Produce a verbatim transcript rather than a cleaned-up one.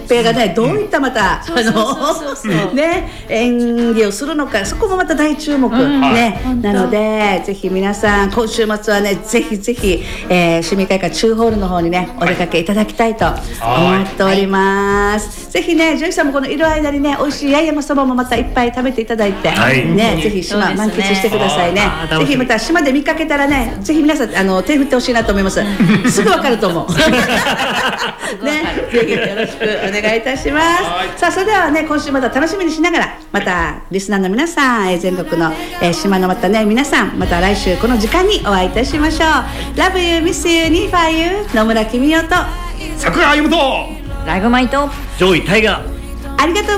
平がねどういったまた、 うん、あのね演技をするのか、そこもまた大注目、うん、ね、はい、なのでぜひ皆さん今週末はねぜひぜひ、えー、市民会館中ホールの方にねお出かけいただきたいと思っております、はい、ぜひねジョイさんもこのいる間にね美味しい八重山そばもまたいっぱい食べていただいて、はい、ね、ぜひ島満喫してくださいね。ぜひまた島で見かけたらねぜひ皆さんあの手振ってほしいなと思います。すぐわかると思うね、ぜひよろしくお願いいたします。さあそれではね今週また楽しみにしながらまたリスナーの皆さん、えー、全国の、えー、島のまたね皆さんまた来週この時間にお会いいたしましょう。 Love you, miss you, need for you 野村公代と桜歩とラグマイとジョイタイガー、 ありがとう